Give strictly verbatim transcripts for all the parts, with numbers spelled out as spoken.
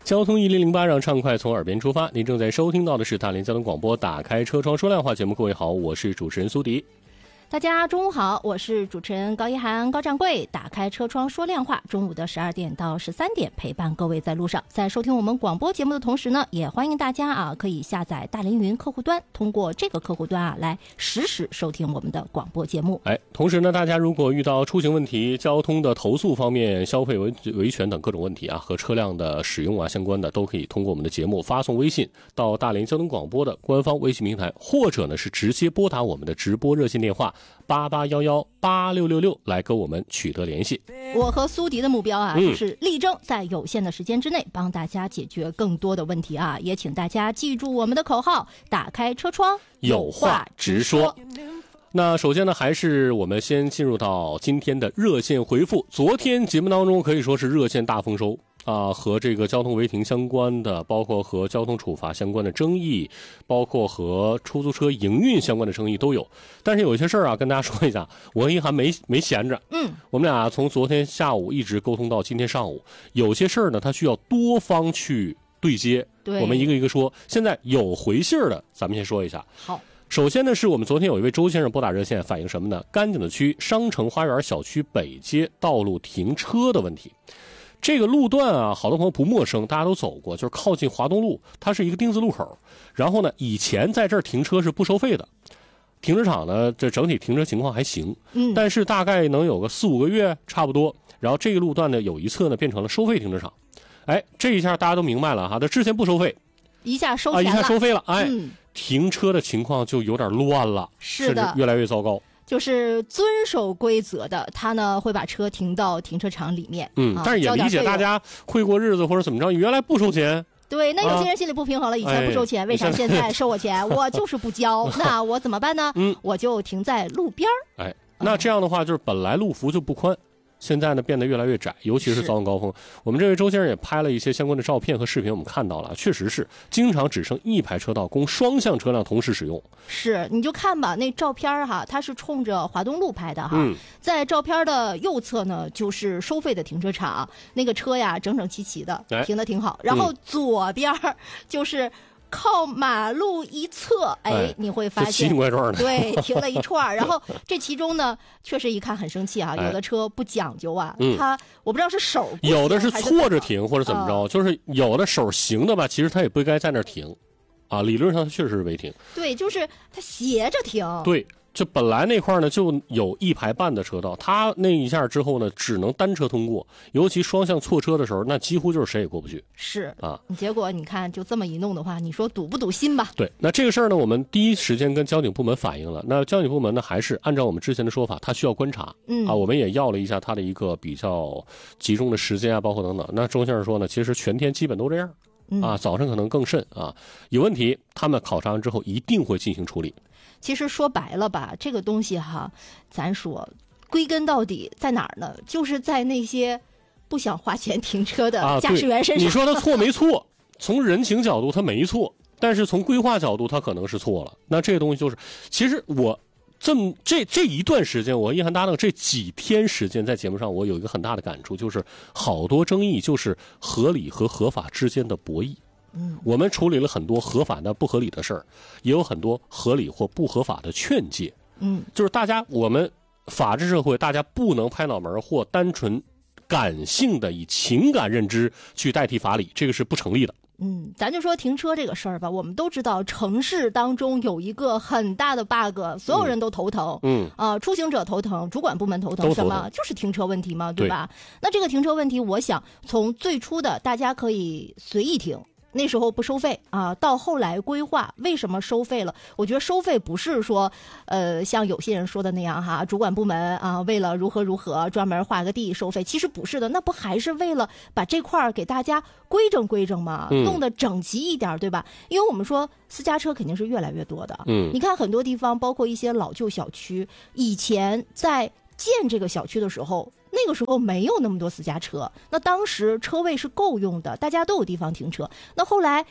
交通一零零八，让畅快从耳边出发。您正在收听到的是大连交通广播打开车窗说亮话节目。各位好，我是主持人苏迪。 大家中午好，我是主持人高一涵高掌柜。打开车窗说亮话，中午的十二点到十三点陪伴各位在路上。在收听我们广播节目的同时呢，也欢迎大家啊可以下载大连云客户端，通过这个客户端啊来实时收听我们的广播节目。 哎，同时呢，大家如果遇到出行问题、交通的投诉方面、消费维维权等各种问题啊，和车辆的使用啊相关的，都可以通过我们的节目发送微信到大连交通广播的官方微信平台，或者呢是直接拨打我们的直播热线电话八八幺幺八六六六来跟我们取得联系。 我和苏迪的目标啊， 嗯、 就是力争在有限的时间之内帮大家解决更多的问题啊！也请大家记住我们的口号：打开车窗， 有话直说。那首先呢，还是我们先进入到今天的热线回复。昨天节目当中可以说是热线大丰收啊，和这个交通违停相关的，包括和交通处罚相关的争议，包括和出租车营运相关的争议都有。但是有一些事儿啊，跟大家说一下，我和一涵没没闲着。 嗯， 我们俩从昨天下午一直沟通到今天上午，有些事儿呢，它需要多方去对接。 对， 我们一个一个说。现在有回信的，咱们先说一下。 好。 首先呢，是我们昨天有一位周先生拨打热线反映什么呢？甘井子区商城花园小区北街道路停车的问题。这个路段啊，好多朋友不陌生，大家都走过，就是靠近华东路，它是一个丁字路口。然后呢，以前在这儿停车是不收费的，停车场呢，这整体停车情况还行， 嗯， 但是大概能有个四五个月差不多。然后这个路段呢，有一侧呢变成了收费停车场。哎，这一下大家都明白了哈，它之前不收费， 一下收钱了， 啊，一下收费了，哎。 嗯， 停车的情况就有点乱了， 是的， 甚至越来越糟糕。 就是遵守规则的，他呢会把车停到停车场里面。 嗯， 啊、 但是也理解大家会过日子或者怎么着，原来不收钱。 对，那有些人心里不平衡了，啊、以前不收钱，哎、为啥现在收我钱？我就是不交，那我怎么办呢？ 嗯， 我就停在路边儿。 哎，那这样的话，就是本来路幅就不宽。现在呢变得越来越窄，尤其是早晚高峰。我们这位周先生也拍了一些相关的照片和视频，我们看到了，确实是经常只剩一排车道供双向车辆同时使用。 是，你就看吧，那照片哈，它是冲着华东路拍的哈， 嗯、 在照片的右侧呢就是收费的停车场，那个车呀整整齐齐的， 哎、 停得挺好。然后左边就是靠马路一侧，哎， 哎你会发现奇形怪状的， 对，停了一串。然后这其中呢，确实一看很生气啊，有的车不讲究啊， 嗯、 他我不知道是手不行， 有的是错着停或者怎么着， 呃、 就是有的手行的吧，其实他也不应该在那儿停，啊，理论上他确实是违停。 对，就是他斜着停。 对。就本来那块呢就有一排半的车道，他那一下之后呢只能单车通过，尤其双向错车的时候，那几乎就是谁也过不去。 是啊， 结果你看就这么一弄的话，你说堵不堵心吧？ 对，那这个事儿呢，我们第一时间跟交警部门反映了，那交警部门呢还是按照我们之前的说法，他需要观察， 嗯啊，我们也要了一下他的一个比较集中的时间啊，包括等等。那周先生说呢，其实全天基本都这样。啊，早上可能更甚啊，有问题，他们考察完之后一定会进行处理。 其实说白了吧，这个东西哈，咱说归根到底在哪儿呢？就是在那些不想花钱停车的驾驶员身上。 啊、你说他错没错？从人情角度他没错，但是从规划角度他可能是错了。那这个东西就是，其实我。这么这这一段时间，我和一涵搭档这几天时间在节目上，我有一个很大的感触，就是好多争议就是合理和合法之间的博弈。 嗯， 我们处理了很多合法的不合理的事儿，也有很多合理或不合法的劝诫。 嗯， 就是大家我们法治社会，大家不能拍脑门或单纯感性的以情感认知去代替法理，这个是不成立的。 嗯，咱就说停车这个事儿吧，我们都知道城市当中有一个很大的 bug， 所有人都头疼。 嗯啊、呃，出行者头疼，主管部门头疼， 头疼什么就是停车问题嘛，对吧？对，那这个停车问题，我想从最初的大家可以随意停。那时候不收费啊，到后来规划为什么收费了？我觉得收费不是说，呃，像有些人说的那样哈，主管部门啊，为了如何如何专门划个地收费，其实不是的，那不还是为了把这块儿给大家规整规整吗？ 嗯、 弄得整齐一点，对吧？因为我们说私家车肯定是越来越多的， 嗯， 你看很多地方，包括一些老旧小区，以前在建这个小区的时候。那个时候没有那么多私家车，那当时车位是够用的，大家都有地方停车。那后来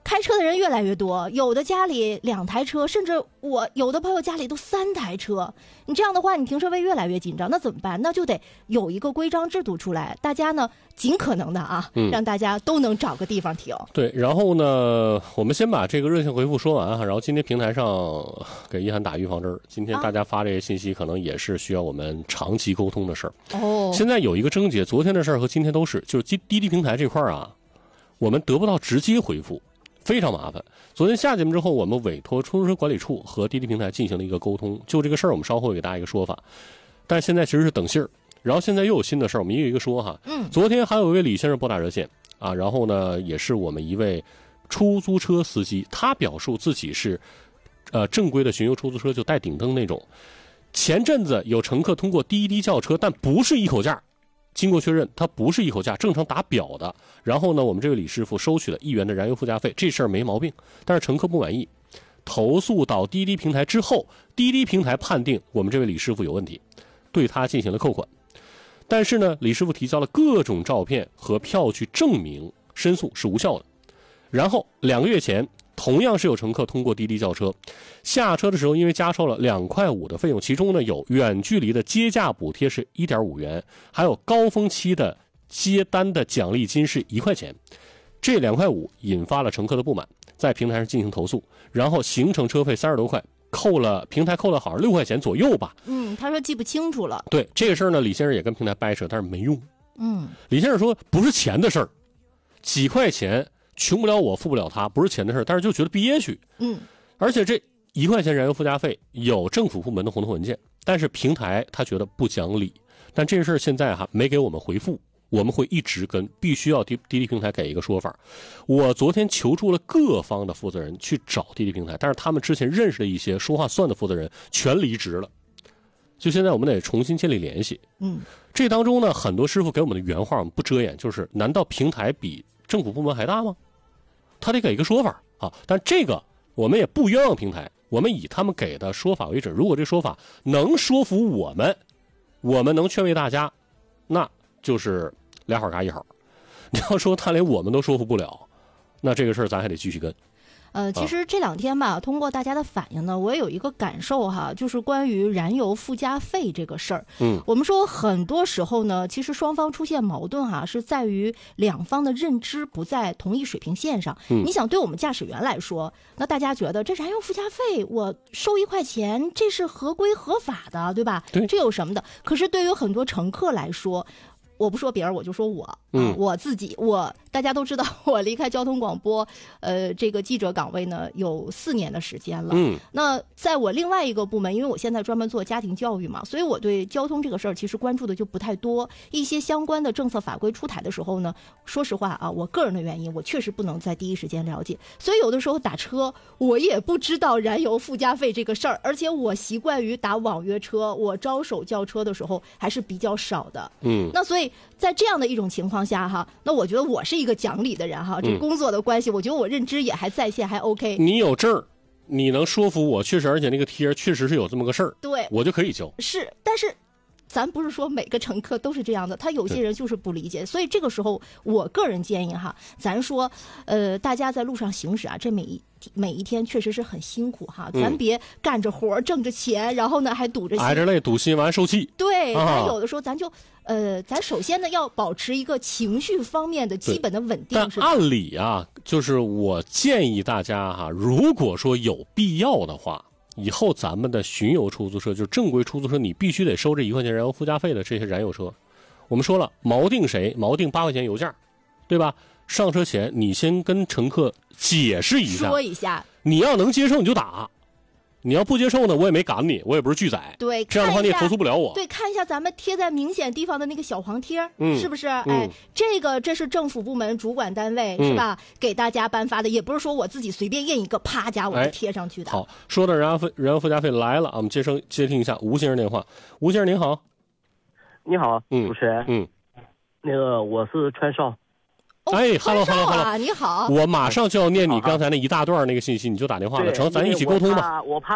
开车的人越来越多，有的家里两台车，甚至我有的朋友家里都三台车。你这样的话，你停车位越来越紧张，那怎么办？那就得有一个规章制度出来，大家呢尽可能的啊，嗯、让大家都能找个地方停。 对，然后呢，我们先把这个热线回复说完哈，然后今天平台上给一涵打预防针，今天大家发这些信息，可能也是需要我们长期沟通的事儿。哦，现在有一个症结，昨天的事儿和今天都是，就是滴滴平台这块啊，我们得不到直接回复。非常麻烦。昨天下节目之后，我们委托出租车管理处和滴滴平台进行了一个沟通，就这个事儿，我们稍后会给大家一个说法。但现在其实是等信儿，然后现在又有新的事儿，我们一个一个说哈。嗯，昨天还有一位李先生拨打热线啊，然后呢，也是我们一位出租车司机，他表述自己是呃正规的巡游出租车，就带顶灯那种。前阵子有乘客通过滴滴叫车，但不是一口价。经过确认，它不是一口价，正常打表的。然后呢，我们这位李师傅收取了一元的燃油附加费，这事儿没毛病。但是乘客不满意，投诉到滴滴平台之后，滴滴平台判定我们这位李师傅有问题，对他进行了扣款。但是呢，李师傅提交了各种照片和票据证明申诉是无效的。然后两个月前，同样是有乘客通过滴滴叫车，下车的时候因为加收了两块五的费用，其中呢有远距离的接驾补贴是一点五元，还有高峰期的接单的奖励金是一块钱。这两块五引发了乘客的不满，在平台上进行投诉，然后行程车费三十多块，扣了平台扣了好像六块钱左右吧。 嗯，他说记不清楚了。 对这个事儿呢，李先生也跟平台掰扯，但是没用。嗯，李先生说不是钱的事儿，几块钱。穷不了我，富不了他，不是钱的事，但是就觉得憋屈。嗯，而且这一块钱燃油附加费有政府部门的红头文件，但是平台他觉得不讲理。但这事现在哈没给我们回复，我们会一直跟，必须要滴滴滴平台给一个说法。我昨天求助了各方的负责人去找滴滴平台，但是他们之前认识的一些说话算的负责人全离职了。就现在我们得重新建立联系。嗯，这当中呢，很多师傅给我们的原话我们不遮掩，就是难道平台比政府部门还大吗？他得给一个说法啊，但这个我们也不冤枉平台，我们以他们给的说法为准。如果这说法能说服我们，我们能劝慰大家，那就是俩好嘎一好。你要说他连我们都说服不了，那这个事儿咱还得继续跟。 呃，其实这两天吧，通过大家的反应呢，我也有一个感受哈，就是关于燃油附加费这个事儿。嗯，我们说很多时候呢，其实双方出现矛盾哈，是在于两方的认知不在同一水平线上。嗯，你想对我们驾驶员来说，那大家觉得这燃油附加费我收一块钱，这是合规合法的，对吧？对，这有什么的？可是对于很多乘客来说，我不说别人，我就说我，嗯，我自己，我大家都知道，我离开交通广播，呃，这个记者岗位呢有四年的时间了。嗯，那在我另外一个部门，因为我现在专门做家庭教育嘛，所以我对交通这个事儿其实关注的就不太多。一些相关的政策法规出台的时候呢，说实话啊，我个人的原因，我确实不能在第一时间了解，所以有的时候打车我也不知道燃油附加费这个事儿，而且我习惯于打网约车，我招手叫车的时候还是比较少的。嗯，那所以在这样的一种情况下哈，那我觉得我是一个讲理的人哈，这工作的关系，嗯、我觉得我认知也还在线，还 OK。 你有证儿，你能说服我，确实，而且那个贴确实是有这么个事儿， 对， 我就可以交。 是，但是咱不是说每个乘客都是这样的，他有些人就是不理解，所以这个时候我个人建议哈，咱说，呃，大家在路上行驶啊，这每一每一天确实是很辛苦哈，咱别干着活挣着钱，然后呢还堵着心， 挨着累堵心完受气。 对，咱有的时候咱就呃，咱首先呢要保持一个情绪方面的基本的稳定。 但按理啊，就是我建议大家哈，如果说有必要的话，以后咱们的巡游出租车，就是正规出租车，你必须得收这一块钱燃油附加费的这些燃油车。我们说了，锚定谁？锚定八块钱油价，对吧？上车前你先跟乘客解释一下， 说一下， 你要能接受你就打，你要不接受呢，我也没赶你，我也不是拒载。 对， 这样的话你也投诉不了我。 对，看一下咱们贴在明显地方的那个小黄贴，嗯，是不是？嗯、哎，这个这是政府部门主管单位、嗯、是吧？给大家颁发的，也不是说我自己随便印一个，啪家我就贴上去的。 哎、好，说到燃油费，燃油附加费来了，我们接声接听一下吴先生电话。吴先生您好。 你好，嗯、主持人。嗯，那个我是川少。 哎 ，hello hello hello， 你好， 我马上就要念你刚才那一大段那个信息，你就打电话了，成，咱一起沟通吧。 我怕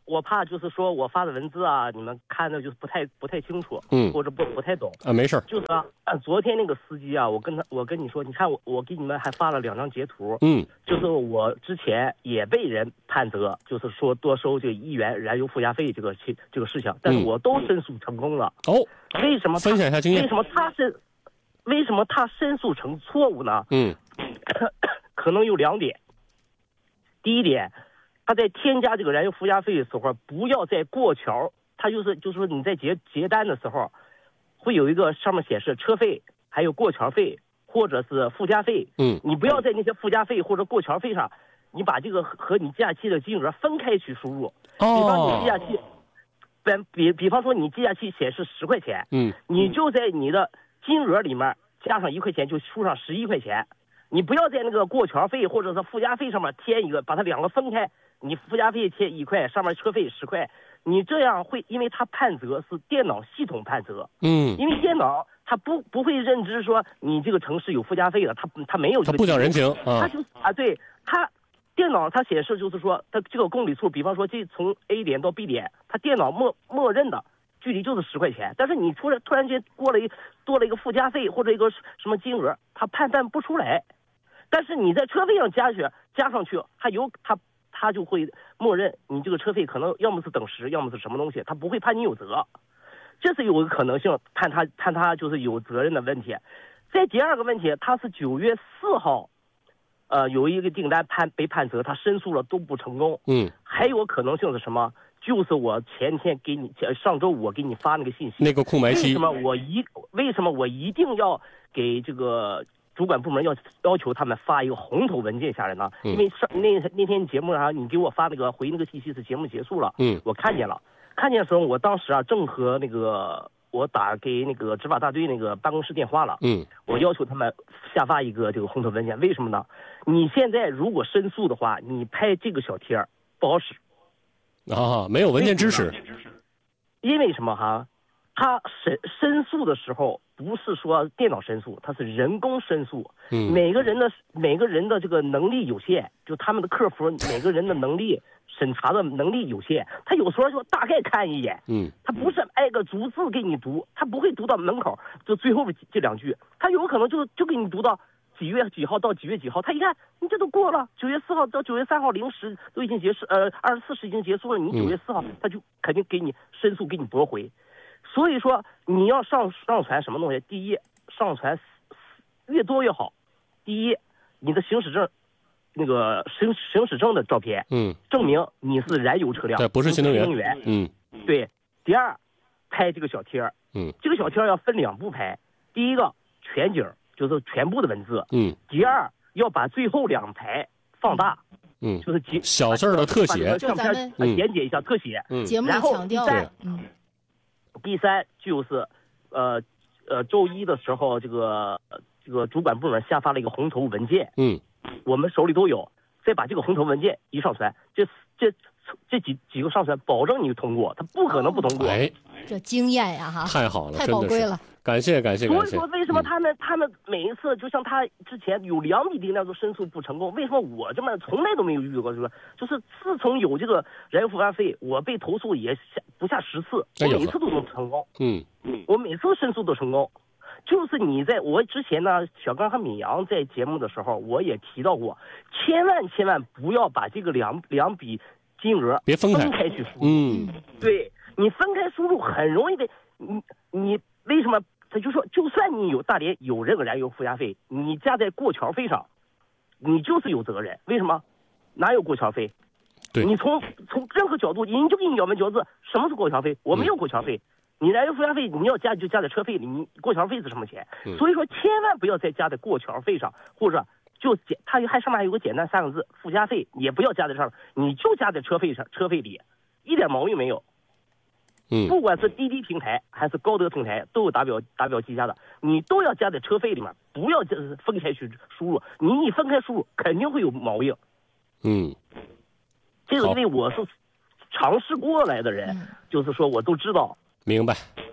我怕就是说我发的文字啊，你们看的就是不太不太清楚， 嗯， 或者不不太懂啊，没事。 就是啊，昨天那个司机啊，我跟他我跟你说，你看我我给你们还发了两张截图， 嗯， 就是我之前也被人判责，就是说多收这个一元燃油附加费这个这个事情，但是我都申诉成功了。 哦， 为什么？ 分享一下经验。 为什么他申？为什么他申诉成错误呢？ 嗯， 可能有两点。第一点，他在添加这个燃油附加费的时候，不要在过桥，他就是就是说你在结结单的时候，会有一个上面显示车费，还有过桥费或者是附加费。 嗯， 你不要在那些附加费或者过桥费上，你把这个和你计价器的金额分开去输入。 哦， 比方你计价器，比比比方说你计价器显示十块钱， 嗯， 你就在你的金额里面加上一块钱，就输上十一块钱。你不要在那个过桥费或者是附加费上面添一个，把它两个分开。你附加费添一块，上面车费十块，你这样会，因为它判责是电脑系统判责， 嗯， 因为电脑它不不会认知说你这个城市有附加费的，它它没有这个， 它不讲人情啊， 它就啊，对它电脑它显示就是说它这个公里数，比方说这从 A 点到 B 点，它电脑默默认的距离就是十块钱，但是你突然突然间过了一多了一个附加费或者一个什么金额，它判断不出来。但是你在车费上加去加上去，它有它它就会默认你这个车费可能要么是等时，要么是什么东西，它不会判你有责，这是有个可能性判他判他就是有责任的问题。再第二个问题，他是九月四号，呃，有一个订单判被判责，他申诉了都不成功。 嗯， 还有可能性是什么？就是我前天给你上周我给你发那个信息， 那个空白期， 为什么我一为什么我一定要给这个主管部门要要求他们发一个红头文件下来呢？ 嗯、 因为上那那天节目上你给我发那个回那个信息是节目结束了， 嗯， 我看见了，看见的时候我当时啊正和那个我打给那个执法大队那个办公室电话了， 嗯， 我要求他们下发一个这个红头文件，为什么呢？你现在如果申诉的话，你拍这个小贴不好使， 啊，没有文件支持， 因为什么哈？他申申诉的时候不是说电脑申诉，他是人工申诉。 嗯， 每个人的每个人的这个能力有限，就他们的客服每个人的能力审查的能力有限，他有时候就大概看一眼， 嗯， 他不是挨个逐字给你读，他不会读到门口就最后这两句，他有可能就就给你读到几月几号到几月几号，他一看你这都过了，九月四号到九月三号零时都已经结束，呃，二十四时已经结束了，你九月四号、嗯、他就肯定给你申诉，给你驳回。所以说你要上上传什么东西，第一上传越多越好。第一，你的行驶证那个行行驶证的照片， 嗯， 证明你是燃油车辆， 对，不是新能源， 源， 嗯， 对。第二，拍这个小贴， 嗯， 这个小贴要分两步拍，第一个全景，就是全部的文字， 嗯， 第二要把最后两排放大， 嗯， 就是几小字的特写， 相片简解一下特写， 嗯， 节目然后强调， 嗯。第三就是，呃，呃，周一的时候，这个这个主管部门下发了一个红头文件， 嗯， 我们手里都有，再把这个红头文件一上传，这这这几几个上传，保证你通过，他不可能不通过。 哎， 这经验呀，哈， 太好了， 太宝贵了。 感谢感谢感谢。 所以说，为什么他们、嗯、他们每一次，就像他之前有两笔订单都申诉不成功，为什么我这么从来都没有遇过？就是就是自从有这个燃油附加费，我被投诉也下不下十次，我每次都能成功。 嗯嗯，我每次申诉都成功。就是你在我之前呢，小刚和米阳在节目的时候，我也提到过，千万千万不要把这个两两笔金额别分开分开去输入。 嗯， 对你分开输入很容易被你你为什么？他就说，就算你有大连有这个燃油附加费，你加在过桥费上，你就是有责任。为什么？哪有过桥费？ 对， 你从从任何角度，人就给你咬文嚼字，什么是过桥费？我没有过桥费。嗯、你燃油附加费你要加就加在车费里，你过桥费是什么钱？ 嗯、 所以说，千万不要再加在过桥费上，或者就简，它还上面还有个简单三个字，附加费也不要加在上面，你就加在车费上，车费里，一点毛病没有。 嗯， 不管是滴滴平台还是高德平台，都有打表打表计价的，你都要加在车费里面，不要分开去输入。你一分开输入，肯定会有毛病。 嗯， 这个因为我是尝试过来的人，就是说我都知道。 明白。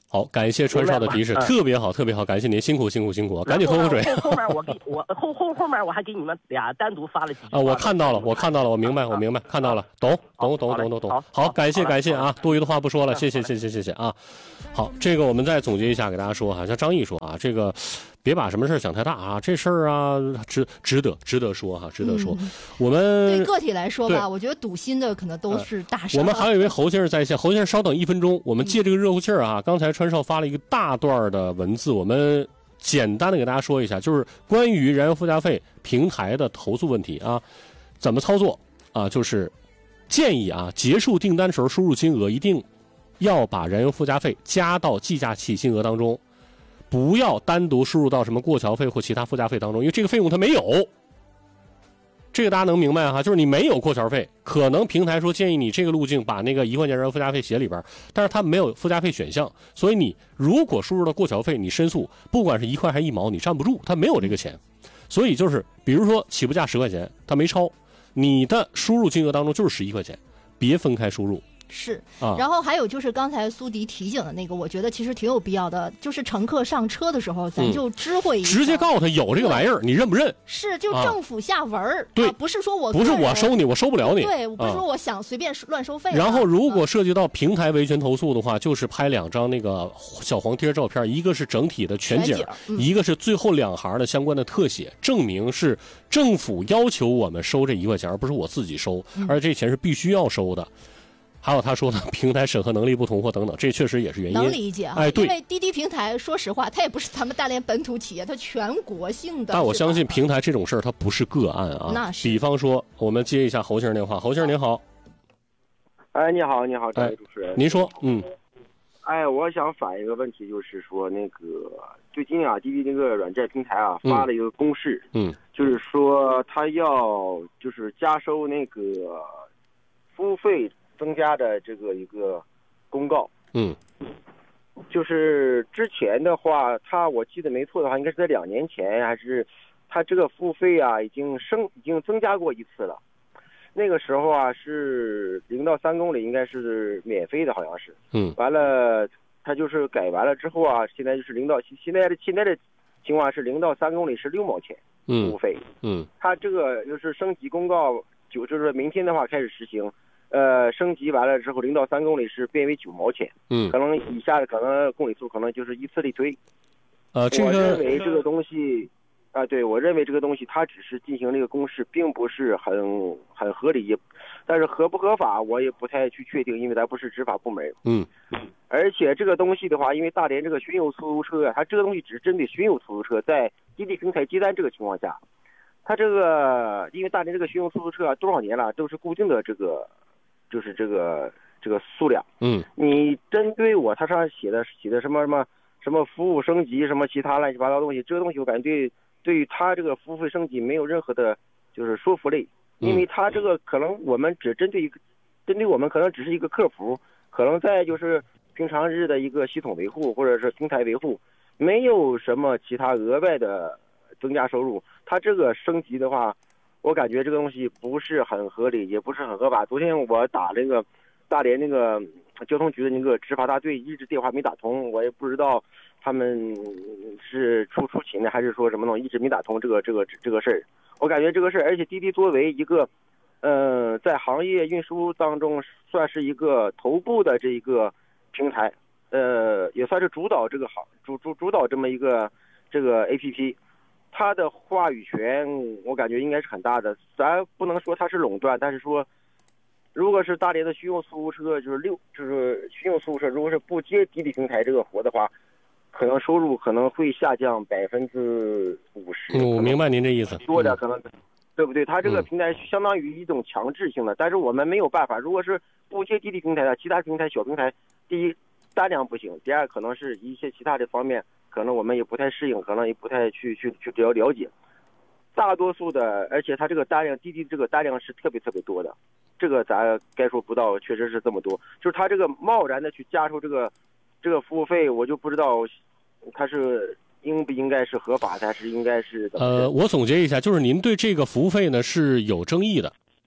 好，感谢川少的提示，特别好，特别好，感谢您，辛苦辛苦辛苦，赶紧喝口水。 后后面我给我后后后面我还给你们俩单独发了几句啊，我看到了，我看到了，我明白，我明白，看到了，懂懂懂懂懂懂。好，感谢感谢啊，多余的话不说了，谢谢谢谢谢谢啊。好，这个我们再总结一下，给大家说哈，像张毅说啊，这个别把什么事想太大啊，这事儿啊值值得值得说哈，值得说。嗯、我们对个体来说吧，我觉得赌心的可能都是大事、 呃。我们还有一位侯先生在线，侯先生稍等一分钟，我们借这个热乎气儿啊，刚才川少发了一个大段的文字，我们简单的给大家说一下，就是关于燃油附加费平台的投诉问题啊，怎么操作啊？就是建议啊，结束订单的时候输入金额一定要把燃油附加费加到计价器金额当中。不要单独输入到什么过桥费或其他附加费当中，因为这个费用它没有。这个大家能明白哈，就是你没有过桥费，可能平台说建议你这个路径把那个一块钱燃油附加费写里边，但是它没有附加费选项，所以你如果输入到过桥费，你申诉不管是一块还是一毛，你站不住，它没有这个钱。所以就是比如说起步价十块钱，它没超，你的输入金额当中就是十一块钱，别分开输入。 是，然后还有就是刚才苏迪提醒的那个，我觉得其实挺有必要的，就是乘客上车的时候，咱就知会一下、嗯， 直接告诉他有这个玩意儿，你认不认？ 是，就政府下文儿、啊， 对、 啊，不是说我不是我收你，我收不了你， 对，不是说我想随便乱收费、啊。 然后如果涉及到平台维权投诉的话，就是拍两张那个小黄贴照片，一个是整体的全景， 全景嗯、 一个是最后两行的相关的特写，证明是政府要求我们收这一块钱，而不是我自己收， 嗯、 而这钱是必须要收的。还有他说的平台审核能力不同或等等，这确实也是原因。 能理解啊， 哎，对， 因为滴滴平台，说实话，它也不是咱们大连本土企业，它全国性的。 但我相信平台这种事儿，它不是个案啊。 那是。 比方说，我们接一下侯先生电话。侯先生您好。 哎，你好，你好，这位主持人。 哎、您说，嗯。 哎，我想反映一个问题，就是说那个最近啊，滴滴那个软件平台啊发了一个公示， 嗯， 就是说他要就是加收那个服务费。增加的这个一个公告， 嗯， 就是之前的话，他我记得没错的话，应该是在两年前还是他这个付费啊，已经升已经增加过一次了。那个时候啊是零到三公里应该是免费的，好像是， 嗯， 完了他就是改完了之后啊，现在就是零到现在的现在的情况是零到三公里是六毛钱服务费， 嗯， 他这个就是升级公告就就是明天的话开始实行。呃，升级完了之后，零到三公里是变为九毛钱， 嗯， 可能以下的可能公里数可能就是依次类推。 呃，这个我认为这个东西，啊、呃，对我认为这个东西它只是进行这个公示，并不是很很合理，也，但是合不合法我也不太去确定，因为咱不是执法部门。 嗯， 而且这个东西的话，因为大连这个巡游出租车，它这个东西只是针对巡游出租车，在滴滴平台接单这个情况下，它这个因为大连这个巡游出租车啊多少年了都是固定的这个。就是这个这个数量， 嗯， 你针对我，它上写的写的什么什么什么服务升级，什么其他乱七八糟东西，这个东西我感觉对对于他这个服务费升级没有任何的，就是说服力，因为他这个可能我们只针对一个，针对我们可能只是一个客服，可能在就是平常日的一个系统维护或者是平台维护，没有什么其他额外的增加收入，他这个升级的话。我感觉这个东西不是很合理，也不是很合法。昨天我打那个大连那个交通局的那个执法大队，一直电话没打通，我也不知道他们是出出勤的还是说什么东西，一直没打通这个这个这个事儿。我感觉这个事儿，而且滴滴作为一个，呃，在行业运输当中算是一个头部的这一个平台，呃，也算是主导这个行主主主导这么一个这个 A P P。他的话语权，我感觉应该是很大的。咱不能说他是垄断，但是说，如果是大连的巡游出租车，就是六，就是巡游出租车，如果是不接滴滴平台这个活的话，可能收入可能会下降百分之五十。 嗯，我明白您这意思。 多的可能，对不对？他这个平台相当于一种强制性的，但是我们没有办法。如果是不接滴滴平台的，其他平台小平台，第一单量不行，第二可能是一些其他的方面。可能我们也不太适应，可能也不太去去去了了解。大多数的，而且它这个单量，滴滴这个单量是特别特别多的，这个咱该说不到，确实是这么多。就是它这个贸然的去加收这个这个服务费，我就不知道它是应不应该是合法的，还是应该是怎么？ 呃，我总结一下，就是您对这个服务费呢是有争议的。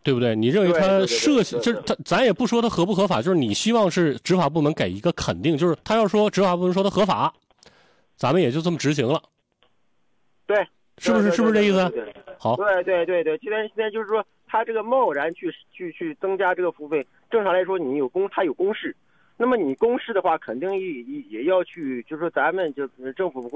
对不对？你认为他涉嫌，就是他，咱也不说他合不合法，就是你希望是执法部门给一个肯定，就是他要说执法部门说他合法，咱们也就这么执行了。 对， 是不是？是不是这意思？好。 对对对对，现在现在就是说，他这个贸然去去去增加这个服务费，正常来说你有公，他有公示，那么你公示的话，肯定也也也要去，就是说咱们就政府。